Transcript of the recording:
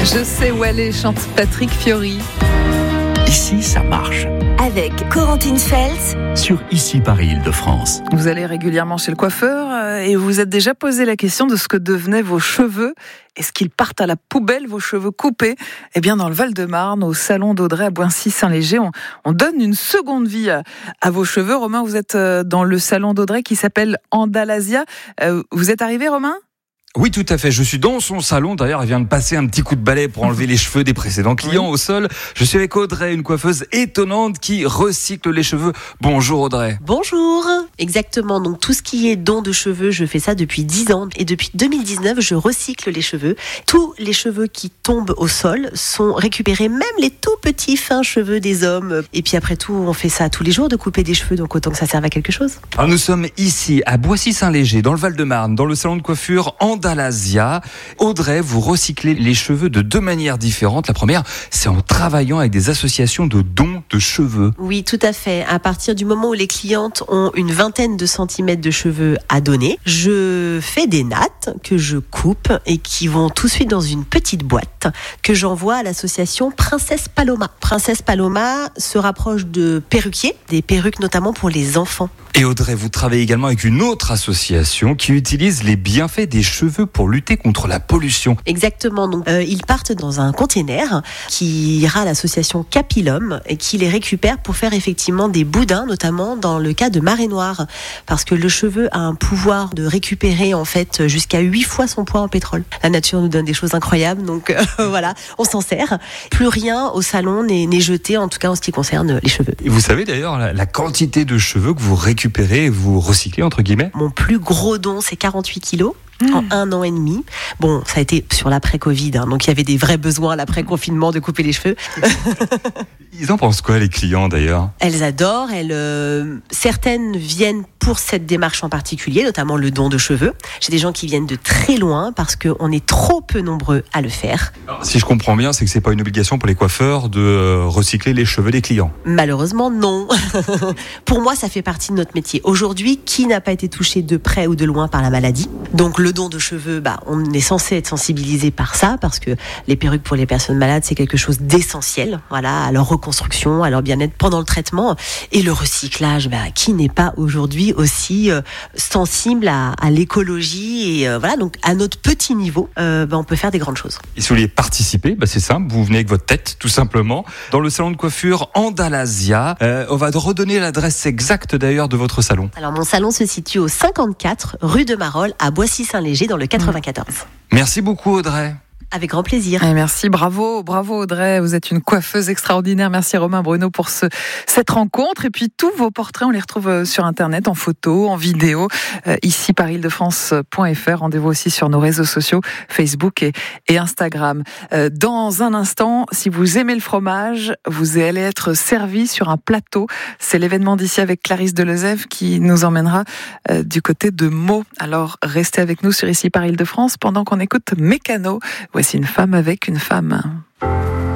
Je sais où aller, chante Patrick Fiori. Ici, ça marche. Avec Corentine Feltz Sur Ici Paris-Île-de-France. Vous allez régulièrement chez le coiffeur et vous vous êtes déjà posé la question de ce que devenaient vos cheveux. Est-ce qu'ils partent à la poubelle, vos cheveux coupés ? Eh bien, dans le Val-de-Marne, au salon d'Audrey à Boincy-Saint-Léger, on donne une seconde vie à vos cheveux. Romain, vous êtes dans le salon d'Audrey qui s'appelle Andalasia. Vous êtes arrivé, Romain ? Oui, tout à fait. Je suis dans son salon. D'ailleurs, elle vient de passer un petit coup de balai pour enlever les cheveux des précédents clients au sol. Je suis avec Audrey, une coiffeuse étonnante qui recycle les cheveux. Bonjour Audrey. Bonjour. Exactement. Donc tout ce qui est don de cheveux, je fais ça depuis 10 ans. Et depuis 2019, je recycle les cheveux. Tous les cheveux qui tombent au sol sont récupérés, même les tout petits fins cheveux des hommes. Et puis après tout, on fait ça tous les jours de couper des cheveux. Donc autant que ça serve à quelque chose. Alors nous sommes ici à Boissy-Saint-Léger, dans le Val-de-Marne, dans le salon de coiffure Andalasia. Audrey, vous recyclez les cheveux de deux manières différentes. La première, c'est en travaillant avec des associations de dons de cheveux. Oui, tout à fait. À partir du moment où les clientes ont une vingtaine de centimètres de cheveux à donner, je fais des nattes que je coupe et qui vont tout de suite dans une petite boîte que j'envoie à l'association Princesse Paloma. Princesse Paloma se rapproche de perruquiers, des perruques notamment pour les enfants. Et Audrey, vous travaillez également avec une autre association qui utilise les bienfaits des cheveux pour lutter contre la pollution. Exactement. Donc, ils partent dans un container qui ira à l'association Capilum et qui les récupère pour faire effectivement des boudins, notamment dans le cas de marée noire. Parce que le cheveu a un pouvoir de récupérer en fait jusqu'à 8 fois son poids en pétrole. La nature nous donne des choses incroyables, donc voilà, on s'en sert. Plus rien au salon n'est jeté, en tout cas en ce qui concerne les cheveux. Et vous savez d'ailleurs la quantité de cheveux que vous récupérez et vous recyclez, entre guillemets ? Mon plus gros don, c'est 48 kilos. En 1 an et demi. Bon, ça a été sur l'après-Covid, donc il y avait des vrais besoins à l'après-confinement de couper les cheveux. Ils en pensent quoi, les clients, d'ailleurs ? Elles adorent. Certaines viennent pour cette démarche en particulier, notamment le don de cheveux. J'ai des gens qui viennent de très loin parce qu'on est trop peu nombreux à le faire. Alors, si je comprends bien, c'est que c'est pas une obligation pour les coiffeurs de recycler les cheveux des clients. Malheureusement, non. Pour moi, ça fait partie de notre métier. Aujourd'hui, qui n'a pas été touché de près ou de loin par la maladie ? Donc le don de cheveux, on est censé être sensibilisé par ça, parce que les perruques pour les personnes malades, c'est quelque chose d'essentiel, voilà, à leur reconstruction, à leur bien-être pendant le traitement. Et le recyclage, qui n'est pas aujourd'hui aussi sensible à l'écologie et voilà, donc à notre petit niveau, on peut faire des grandes choses. Et si vous voulez participer, c'est simple, vous venez avec votre tête, tout simplement, dans le salon de coiffure Andalasia. On va redonner l'adresse exacte d'ailleurs de votre salon. Alors mon salon se situe au 54 rue de Marolles à Boissy-Saint-Léger dans le 94. Merci beaucoup Audrey. Avec grand plaisir. Et merci, bravo Audrey, vous êtes une coiffeuse extraordinaire. Merci Romain Bruno pour cette rencontre. Et puis tous vos portraits, on les retrouve sur Internet, en photo, en vidéo, ici paris-île-de-france.fr. Rendez-vous aussi sur nos réseaux sociaux, Facebook et Instagram. Dans un instant, si vous aimez le fromage, vous allez être servi sur un plateau. C'est l'événement d'ici avec Clarisse Delezève qui nous emmènera du côté de Meaux. Alors restez avec nous sur ici Paris-Île-de-France pendant qu'on écoute Mécano. Voici une femme avec une femme.